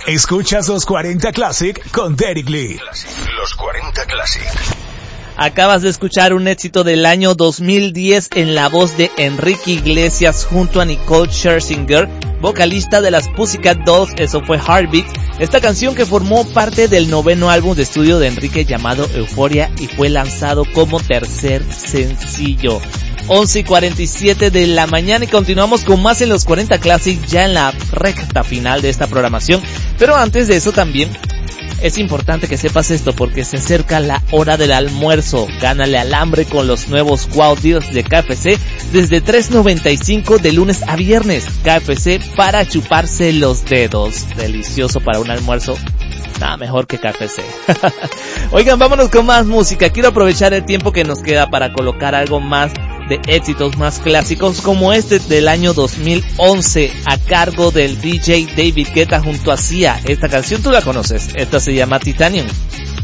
Escuchas los 40 Classic con Derek Lee. Los 40 Classic. Acabas de escuchar un éxito del año 2010 en la voz de Enrique Iglesias junto a Nicole Scherzinger, vocalista de las Pussycat Dolls. Eso fue Heartbeat, esta canción que formó parte del 9º álbum de estudio de Enrique llamado Euphoria y fue lanzado como tercer sencillo. 11:47 de la mañana y continuamos con más en los 40 Classic ya en la recta final de esta programación. Pero antes de eso también es importante que sepas esto porque se acerca la hora del almuerzo. Gánale al hambre con los nuevos Wow Deals de KFC desde $3.95 de lunes a viernes. KFC para chuparse los dedos. Delicioso para un almuerzo. Nada mejor que KFC. Oigan, vámonos con más música. Quiero aprovechar el tiempo que nos queda para colocar algo más de éxitos más clásicos como este del año 2011 a cargo del DJ David Guetta junto a Sia. Esta canción tú la conoces, esta se llama Titanium.